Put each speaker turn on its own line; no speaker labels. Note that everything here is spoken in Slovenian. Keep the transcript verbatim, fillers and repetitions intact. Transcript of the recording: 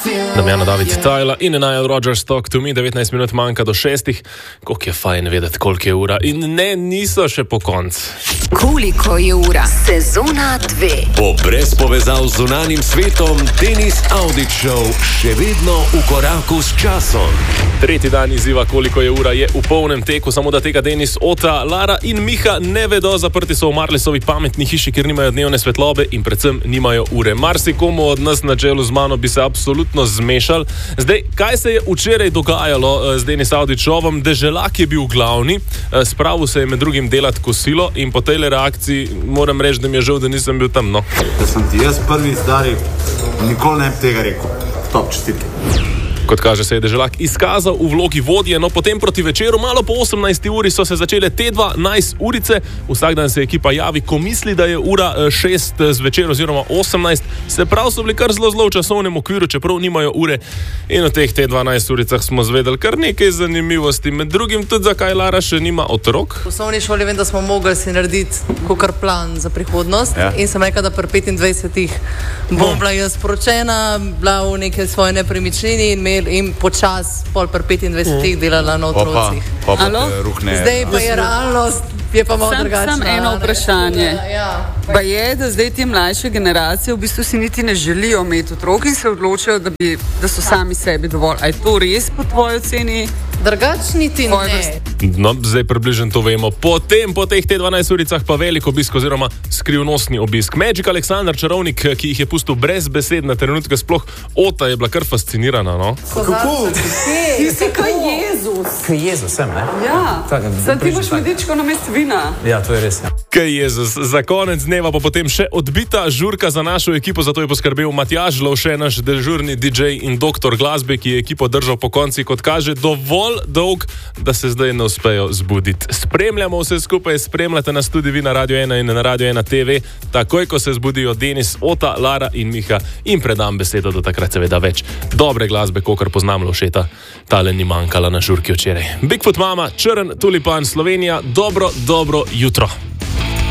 Damjana David Tyler in Nile Rodgers Talk to Me, devetnajst minut manjka do šestih. Koliko je fajn vedeti, koliko je ura. In ne, niso še po koncu.
Koliko je ura? Sezona dve.
Po brez povezav z zunanjim svetom, Denis Audić Show še vedno v koraku s časom.
Tretji dan izziva, koliko je ura, je v polnem teku, samo da tega Denis, Ota, Lara in Miha ne vedo. Zaprti so v Marlesovi pametni hiši, kjer nimajo dnevne svetlobe in predvsem nimajo ure. Marsikomu od nas na čelu z mano bi se absolutno zmešal. Zdaj, kaj se je včeraj dogajalo z Denis Audić Showom? Deželak je bil glavni, spravil se je med drugim delati kosilo in po tej reakciji moram reči, da mi je žal, da nisem bil tam, no.
Da sem ti jaz prvi zdari, nikoli ne bi tega rekel. Top, čestitke.
Kot kaže, se je Deželak izkazal v vlogi vodje, no potem proti večeru, malo po osemnajsti uri so se začele te dvanajst urice. Vsak dan se ekipa javi, ko misli, da je ura šest zvečer oziroma osemnajst. Se prav so bili kar zelo zelo v časovnem okviru, čeprav nimajo ure. In v teh te dvanajst uricah smo zvedeli kar nekaj zanimivosti. Med drugim tudi, zakaj Lara še nima otrok.
V osnovni šoli vem, da smo mogli si narediti kakor plan za prihodnost. Ja. In sem rekla, da pri petindvajsetih bom bila jaz poročena, bila v neke svoje nepremičnini in in počas pol pri petindvajsetih delala na otrocih. Zdaj pa je realnost, je pa malo drugačna.
Sam eno vprašanje.
Ja.
Pa je, da zdaj te mlajše generacije v bistvu si niti ne želijo imeti otrok in se odločajo, da, bi, da so sami sebi dovolj. A je to res po tvoji oceni?
Drugač niti ne.
No, zdaj približno to vemo. Potem, po teh te dvanajst uricah pa velik obisk oziroma skrivnostni obisk. Magic Alexander, čarovnik, ki jih je pustil brez besed na trenutke, sploh Ota je bila kar fascinirana, no?
Kako? Ti si kaj Jezus.
Kaj Jezus sem, ne?
Ja. Zdaj ti boš medičko na mest vina.
Ja, to je res. Ja.
Kaj Jezus. Za konec dneva pa potem še odbita žurka za našo ekipo, zato je poskrbel Matjaž Lovše, naš dežurni D J in doktor glasbe, ki je ekipo držal po konci, kot kaže, dovolj dolg, da se zdaj ne uspejo zbuditi. Spremljamo vse skupaj, spremljate nas tudi vi na Radio ena in na Radio ena T V, takoj, ko se zbudijo Denis, Ota, Lara in Miha, in predam besedo do takrat seveda več dobre glasbe, kokor poznam Lovšeta. Tale ni manjkala na žurki včeraj. Bigfoot Mama, Črn tulipan, Slovenija, dobro, dobro jutro.